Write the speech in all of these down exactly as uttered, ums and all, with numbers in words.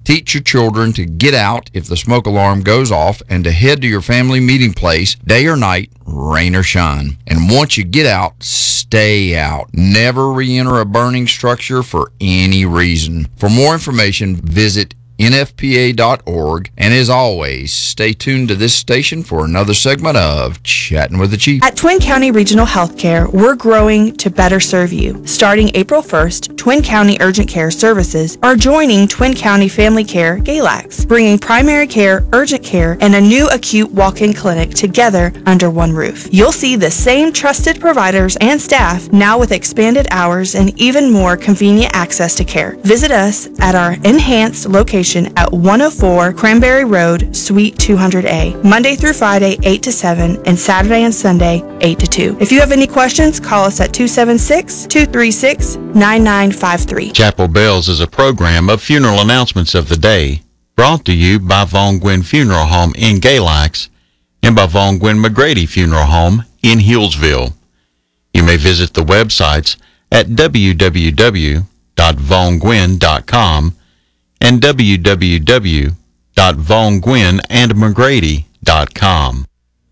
Teach your children to get out if the smoke alarm goes off and to head to your family meeting place day or night, rain or shine. And once you get out, stay out. Never re-enter a burning structure for any reason. For more information, visit N F P A dot org. And as always, stay tuned to this station for another segment of Chatting with the Chief. At Twin County Regional Healthcare, we're growing to better serve you. Starting April first, Twin County Urgent Care Services are joining Twin County Family Care Galax, bringing primary care, urgent care, and a new acute walk-in clinic together under one roof. You'll see the same trusted providers and staff now with expanded hours and even more convenient access to care. Visit us at our enhanced location at one oh four Cranberry Road, Suite two hundred A, Monday through Friday, eight to seven, and Saturday and Sunday, eight to two. If you have any questions, call us at two seven six, two three six, nine nine five three. Chapel Bells is a program of funeral announcements of the day, brought to you by Von Gwyn Funeral Home in Galax and by Von Gwyn McGrady Funeral Home in Hillsville. You may visit the websites at w w w dot von gwyn dot com and w w w dot von gwyn and mcgrady dot com.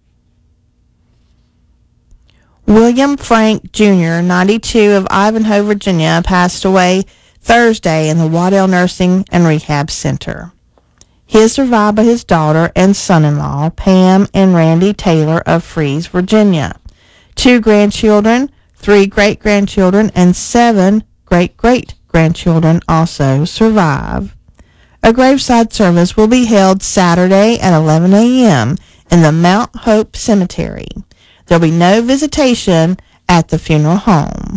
William Frank Junior, ninety-two, of Ivanhoe, Virginia, passed away Thursday in the Waddell Nursing and Rehab Center. He is survived by his daughter and son-in-law, Pam and Randy Taylor of Fries, Virginia, two grandchildren, three great-grandchildren, and seven great-great-grandchildren also survive. A graveside service will be held Saturday at eleven a.m. in the Mount Hope Cemetery. There will be no visitation at the funeral home.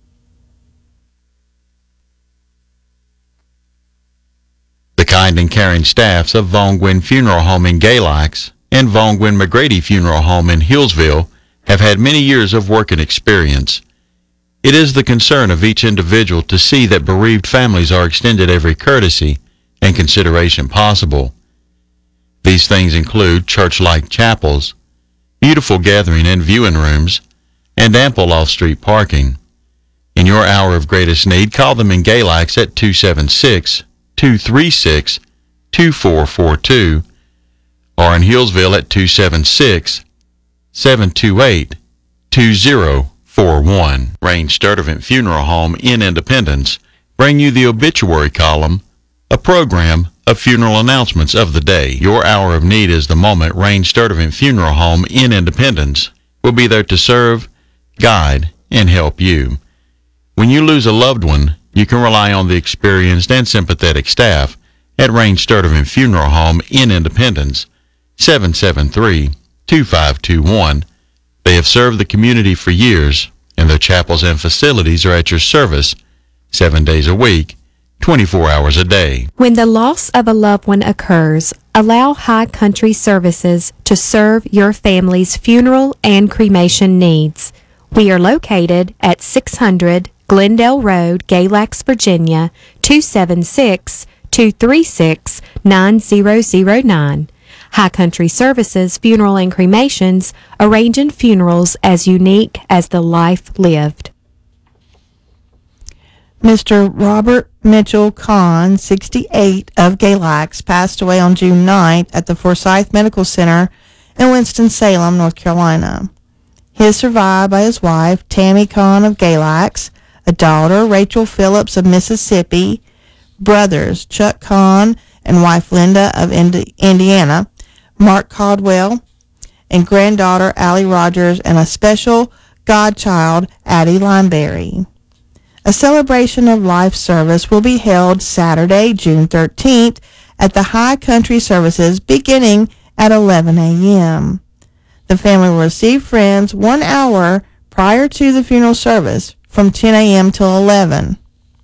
The kind and caring staffs of Von Gwyn Funeral Home in Galax and Von Gwyn McGrady Funeral Home in Hillsville have had many years of work and experience. It is the concern of each individual to see that bereaved families are extended every courtesy and consideration possible. These things include church-like chapels, beautiful gathering and viewing rooms, and ample off-street parking. In your hour of greatest need, call them in Galax at two seven six, two three six, two four four two or in Hillsville at two seven six, seven two eight, two zero four one. Range Sturdivant Funeral Home in Independence bring you the obituary column, a program of funeral announcements of the day. Your hour of need is the moment. Range Sturdivant Funeral Home in Independence will be there to serve, guide, and help you. When you lose a loved one, you can rely on the experienced and sympathetic staff at Range Sturdivant Funeral Home in Independence, seven seven three, two five two one. They have served the community for years, and their chapels and facilities are at your service seven days a week, twenty-four hours a day. When the loss of a loved one occurs, allow High Country Services to serve your family's funeral and cremation needs. We are located at six hundred Glendale Road, Galax, Virginia, two seven six, two three six, nine zero zero nine. High Country Services Funeral and Cremations, arranging funerals as unique as the life lived. Mister Robert Mitchell Kahn, sixty-eight, of Galax, passed away on June ninth at the Forsyth Medical Center in Winston-Salem, North Carolina. He is survived by his wife, Tammy Kahn of Galax, a daughter, Rachel Phillips of Mississippi, brothers, Chuck Kahn and wife Linda of Indi- Indiana, Mark Caldwell, and granddaughter Allie Rogers, and a special godchild, Addie Lineberry. A celebration of life service will be held Saturday, June thirteenth, at the High Country Services beginning at eleven a.m. The family will receive friends one hour prior to the funeral service from ten a.m. till eleven.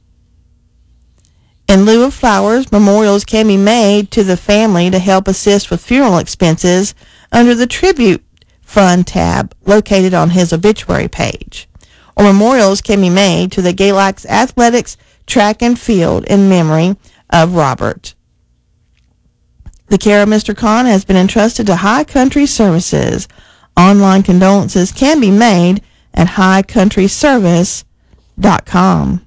In lieu of flowers, memorials can be made to the family to help assist with funeral expenses under the Tribute Fund tab located on his obituary page. Or memorials can be made to the Galax Athletics Track and Field in memory of Robert. The care of Mister Kahn has been entrusted to High Country Services. Online condolences can be made at high country service dot com.